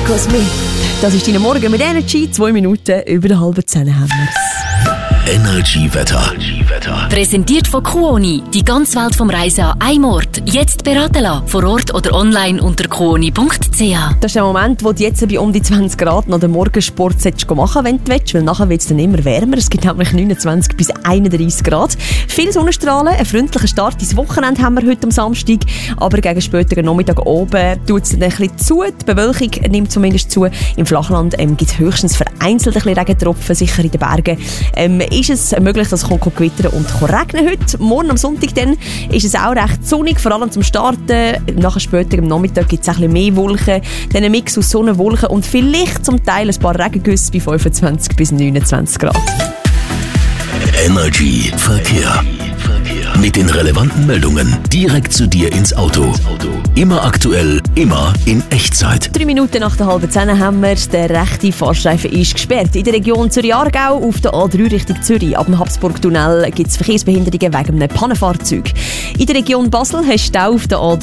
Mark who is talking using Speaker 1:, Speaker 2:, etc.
Speaker 1: 'Cause Me. Das ist dein Morgen mit Energy. 2 Minuten über der halben 10 haben wir's.
Speaker 2: Energy-Wetter.
Speaker 3: Präsentiert von Kuoni. Die ganze Welt vom Reisen an einem Ort. Jetzt beraten lassen. Vor Ort oder online unter kuoni.ch.
Speaker 1: Das ist der Moment, wo du jetzt bei um die 20 Grad noch den Morgensport machen, wenn du willst, weil nachher wird es dann immer wärmer. Es gibt nämlich 29 bis 31 Grad. Viel Sonnenstrahlen, einen freundlichen Start ins Wochenende haben wir heute am Samstag, aber gegen späteren Nachmittag oben tut es dann ein bisschen zu. Die Bewölkung nimmt zumindest zu. Im Flachland gibt es höchstens vereinzelt ein bisschen Regentropfen, sicher in den Bergen. Ist es möglich, dass es gewittern und regnen heute. Morgen am Sonntag dann ist es auch recht sonnig, vor allem zum Starten. Nachher später am Nachmittag gibt es ein bisschen mehr Wolken. Dann ein Mix aus Sonne, Wolken und vielleicht zum Teil ein paar Regengüsse bei 25 bis 29 Grad.
Speaker 2: Energy Verkehr. Mit den relevanten Meldungen direkt zu dir ins Auto. Immer aktuell, immer in Echtzeit.
Speaker 1: 3 Minuten nach der halben 10 haben wir, der rechte Fahrstreifen ist gesperrt. In der Region Zürich-Aargau auf der A3 Richtung Zürich. Ab dem Habsburg-Tunnel gibt es Verkehrsbehinderungen wegen einem Pannenfahrzeug. In der Region Basel hast du Stau auf der A3